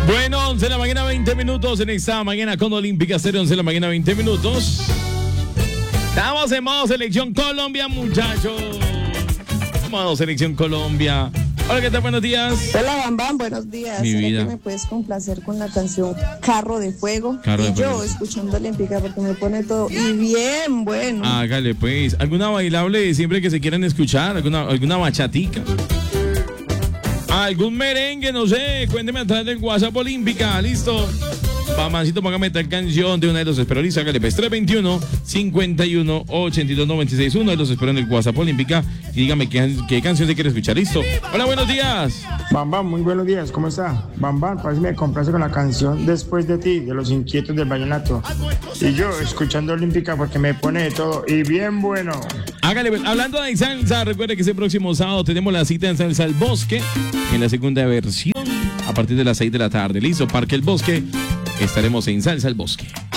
Bueno, 11 de la mañana, 20 minutos en esta mañana con Olímpica Estéreo, 11 de la mañana, 20 minutos. Estamos en modo Selección Colombia, muchachos. Modo Selección Colombia. Hola, ¿qué tal? Buenos días. Hola, Bambam, buenos días. Mi ¿Será vida. que me puedes complacer con la canción Carro de Fuego? Carro de y Fuego. yo escuchando Olímpica porque me pone todo y bien bueno. Hágale pues. ¿Alguna bailable siempre que se quieran escuchar? ¿Alguna bachatica? ¿Algún merengue? No sé. Cuénteme atrás del WhatsApp Olímpica. ¿Listo? Pamancito, póngame tal canción de una de los espero. Listo, hágale pues. 321-51-82-96. Uno de los espero en el WhatsApp Olímpica. Y dígame qué canción se quiere escuchar. ¿Listo? Hola, buenos días. Bambam, muy buenos días, ¿cómo está? Bambam, parece que me complace con la canción Después de ti, de Los Inquietos del Vallenato. Y yo escuchando Olímpica porque me pone de todo y bien bueno. Hágale, pues. Hablando de salsa, recuerde que ese próximo sábado tenemos la cita en Salsa al Bosque, en la segunda versión, a partir de las 6 de la tarde. Listo, Parque El Bosque, estaremos en Salsa al Bosque.